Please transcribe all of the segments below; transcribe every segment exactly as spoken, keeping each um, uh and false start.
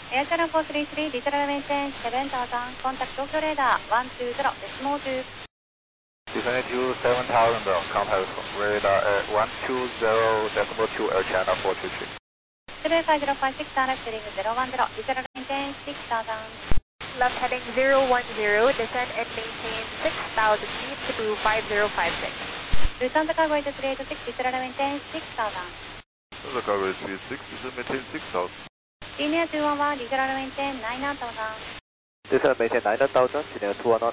Air Channel four three three, digital maintain seven thousand, contact Tokyo radar one two zero, decimal two. Descending to seven thousand, contact radar at one two zero, decimal two, Air Channel four two three. zero five zero five six, left heading zero one zero, digital maintain six thousand. Left heading zero one zero, descend and maintain six thousand feet to five zero five six. Return the cargo to three eight six, digital maintain six thousand. The cargo is three eight six, digital maintain six thousand. Linear two one one, digital maintain nine thousand. Digital maintain nine thousand, linear two one one.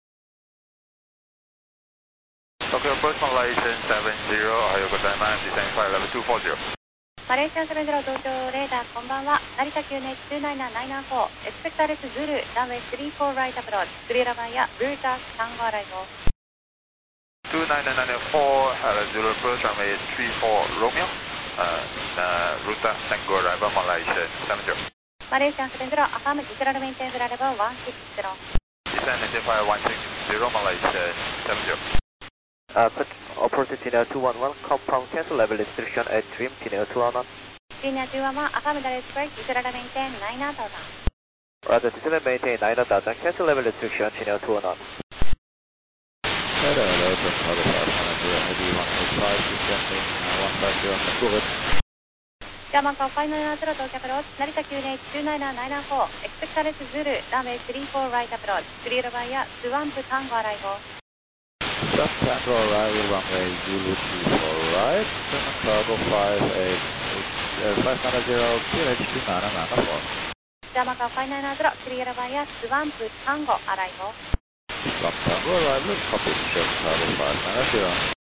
Tokyo approach Malaysian seven zero, Ohio Gozaimasu, descending flight level two four zero. Malaysian seven zero,東京レーダーこんばんは。成田 キューエイチツーナインナインナインフォー、Expect Alex Zulu、ランウェイスリーフォー right approach、クリアラバンやルーター単語アライボ。 two nine nine nine four, Alex Zulu approach runway three four Romeo, uh, uh, Ruta Tango arrival Malaysian seven zero. マレーシアンセブンゼロ、アファームディジタルメインテンフラレバーワンシックスゼロ。 Descend and flight one six zero, Malaysian seven zero. Uh, operating linear two one one, compound cancel level restriction at trim, linear two one one. Linear two one one, アファームダレスプレイ、ディジタルメインテンナインthousand。 Roger, digital maintain nine thousand, cancel level restriction, linear two one one. Hello, hello, Bravo five one zero, heavy one eight five, descending one five zero, go ahead. ジャーマンカーファイナルゼロ到着ローチ、成田 キューエイチツーナインナインナインフォー、Expect Alex Zulu、ランウェイスリーフォー right approach、クリアラバンやスワンプ単語アライボ。 Just Tango arrival runway Zulu three four right, German cargo five eight five nine zero, Q H two nine nine four. ジャーマンカーファイナルゼロ、クリアラバンやスワンプ単語アライボ。 From Tango arrival, copy, German cargo five nine zero.